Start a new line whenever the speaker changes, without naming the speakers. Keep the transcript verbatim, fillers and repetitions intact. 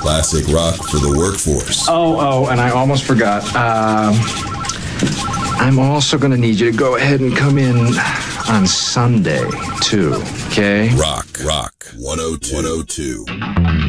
Classic rock for the workforce.
Oh, oh, and I almost forgot. Um, I'm also going to need you to go ahead and come in on Sunday, too, okay?
Rock, rock, one oh two.